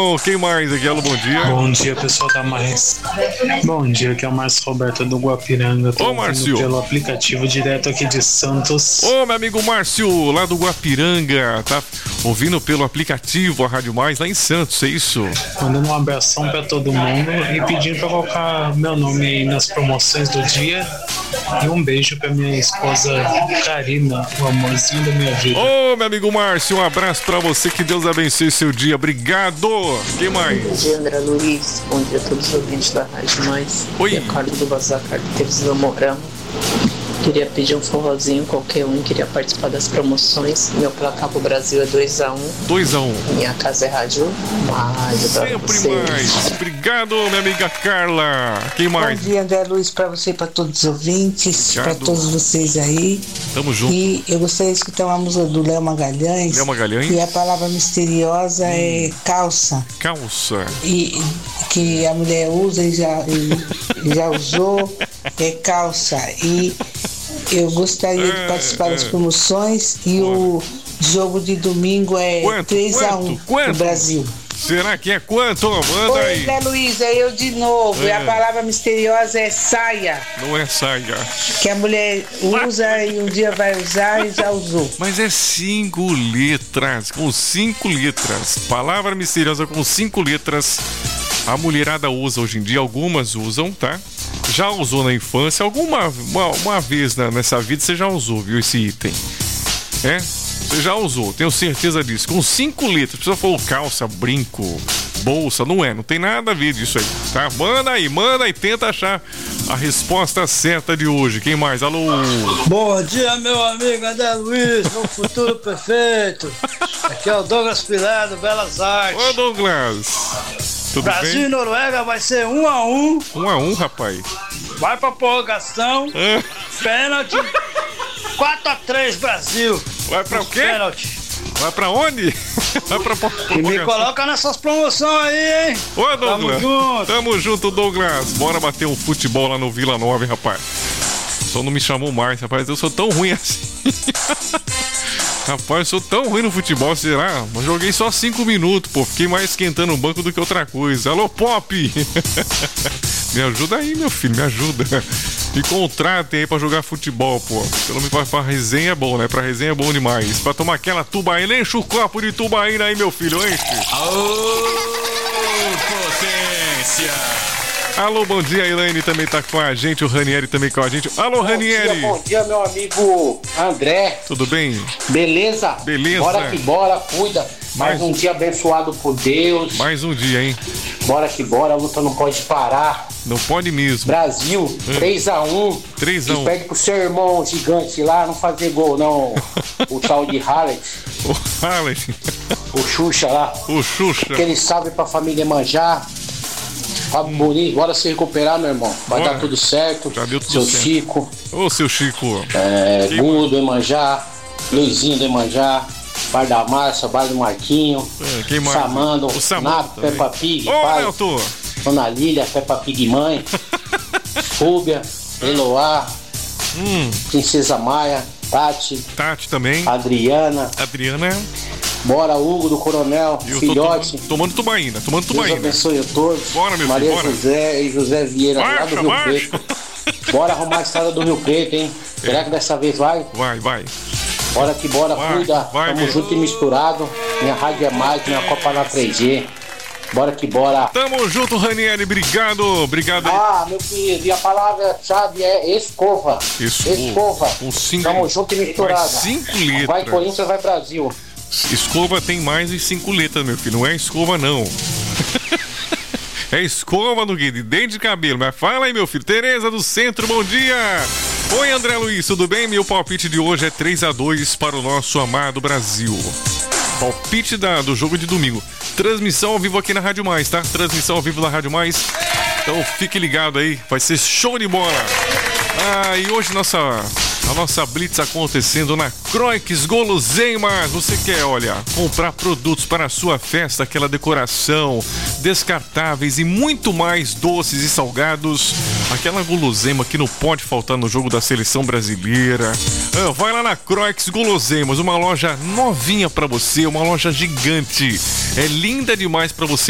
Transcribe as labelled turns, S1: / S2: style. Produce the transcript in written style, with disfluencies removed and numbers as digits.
S1: bom. Quem mais aqui? Alô, bom dia.
S2: Bom dia, pessoal da Mais. Bom dia, aqui é o Márcio Roberto do Guapiranga. Tô
S1: Márcio.
S2: pelo aplicativo direto aqui de Santos.
S1: Ô, meu amigo Márcio, lá do Guapiranga, tá ouvindo pelo aplicativo a Rádio Mais lá em Santos, é isso?
S2: Mandando um abração pra todo mundo e pedindo pra colocar meu nome aí nas promoções do dia. E um beijo pra minha esposa Karina, o amorzinho da minha vida.
S1: Ô, meu amigo Márcio, um abraço pra você, que Deus abençoe seu dia. Obrigado. Quem mais?
S3: Bom dia, André Luiz. Bom dia a todos os ouvintes da Rádio Mais.
S1: Oi.
S3: É Carlos do Bazar, Carteiros do Morão. Queria pedir um forrozinho, qualquer um. Queria participar das promoções. Meu placar pro Brasil é 2-1.
S1: 2-1.
S3: Minha casa é Rádio Mais.
S1: Sempre mais. Obrigado, minha amiga Carla. Quem mais?
S4: Bom dia, André Luiz, para você e para todos os ouvintes, para todos vocês aí.
S1: Tamo junto.
S4: E eu gostaria de escutar uma música do Léo Magalhães.
S1: Léo Magalhães.
S4: E a palavra misteriosa é calça.
S1: Calça.
S4: E que a mulher usa e já usou, é calça. E eu gostaria de participar das promoções e o jogo de domingo é 3-1 pro Brasil.
S1: Será que é quanto? Manda
S4: Oi,
S1: aí.
S4: Zé Luiz, é eu de novo. E a palavra misteriosa é saia.
S1: Não é saia.
S4: Que a mulher usa e um dia vai usar e já usou.
S1: Mas é 5 letras, com 5 letras. Palavra misteriosa com 5 letras. A mulherada usa hoje em dia, algumas usam, tá? Já usou na infância, uma vez nessa vida você já usou, viu, esse item. É? Você já usou, tenho certeza disso. Com 5 letras, precisa falar calça, brinco, bolsa, não tem nada a ver disso aí, tá? Manda aí, tenta achar a resposta certa de hoje. Quem mais? Alô?
S5: Bom dia, meu amigo André Luiz, no futuro perfeito. Aqui é o Douglas Pilar do Belas Artes.
S1: Ô, Douglas. Tudo
S5: Brasil
S1: bem?
S5: e Noruega vai ser 1-1.
S1: 1-1, rapaz.
S5: Vai pra prorrogação. Pênalti. 4-3 Brasil.
S1: Vai pra o quê?
S5: Pênalti.
S1: Vai pra onde? Vai pra
S5: E me coloca nessas promoções aí, hein?
S1: Ô, Douglas.
S5: Tamo junto.
S1: Tamo junto, Douglas. Bora bater um futebol lá no Vila Nova, hein, rapaz. Só não me chamou mais, rapaz. Eu sou tão ruim assim. Rapaz, eu sou tão ruim no futebol, será? Mas joguei só 5 minutos, pô. Fiquei mais esquentando o banco do que outra coisa. Alô, Pop! Me ajuda aí, meu filho, me ajuda. Me contratem aí pra jogar futebol, pô. Pelo menos pra resenha é bom, né? Pra resenha é bom demais. Pra tomar aquela tubaína, enche o copo de tubaína aí, meu filho, enche.
S6: Aô, potência!
S1: Alô, bom dia, a Elaine também tá com a gente, o Ranieri também com a gente. Alô, Ranieri!
S7: Bom dia, meu amigo André.
S1: Tudo bem?
S7: Beleza?
S1: Beleza.
S7: Bora que bora, cuida. Mais um dia abençoado por Deus.
S1: Mais um dia, hein?
S7: Bora que bora, a luta não pode parar.
S1: Não pode mesmo.
S7: Brasil, 3-1.
S1: 3-1.
S7: E pede pro seu irmão gigante lá não fazer gol, não. O tal de Hallet.
S1: O Hallet.
S7: O Xuxa lá.
S1: O Xuxa.
S7: Aquele salve pra família Manjá. Fábio Bonito, bora se recuperar, meu irmão. Vai
S1: Bora.
S7: dar tudo certo.
S1: Já deu tudo
S7: seu
S1: certo.
S7: Chico.
S1: Ô, seu Chico.
S7: Gudo do Emanjá. Luizinho do Emanjá. Bar da Márcia, Bar do Marquinho.
S1: Quem mais?
S7: Samando.
S1: O Samando
S7: Nato,
S1: também.
S7: Peppa Pig.
S1: Ô,
S7: pai.
S1: Nelton.
S7: Dona Lília, Peppa Pig mãe. Fúbia. Eloá. Princesa Maia. Tati.
S1: Tati também.
S7: Adriana. Bora, Hugo do Coronel.
S1: E eu
S7: Filhote.
S1: tô tomando tubaína.
S7: Deus abençoe a todos.
S1: Bora, meu
S7: Maria
S1: filho, bora.
S7: José e José Vieira, lá do Rio Preto. Bora arrumar a estrada do Rio Preto, hein? Será que dessa vez vai?
S1: Vai.
S7: Bora que bora, cuida. Tamo junto e misturado. Minha rádio é mais, minha Copa na 3G. Bora que bora.
S1: Tamo junto, Ranieri. Obrigado.
S7: Ah, meu querido, e a palavra-chave é escova. Escova.
S1: Com 5
S7: Tamo junto e misturado.
S1: 5 letras.
S7: Vai Corinthians, vai Brasil.
S1: Escova tem mais de 5 letras, meu filho. Não é escova, não. É escova do quê? De dente de cabelo. Mas fala aí, meu filho. Tereza do Centro, bom dia. Oi, André Luiz, tudo bem? Meu palpite de hoje é 3-2 para o nosso amado Brasil. Palpite do jogo de domingo. Transmissão ao vivo aqui na Rádio Mais, tá? Transmissão ao vivo na Rádio Mais. Então fique ligado aí, vai ser show de bola. E hoje a nossa blitz acontecendo na Croix Guloseimas. Você quer, comprar produtos para a sua festa, aquela decoração, descartáveis e muito mais doces e salgados. Aquela guloseima que não pode faltar no jogo da seleção brasileira. Vai lá na Croix Guloseimas, uma loja novinha para você, uma loja gigante. É linda demais para você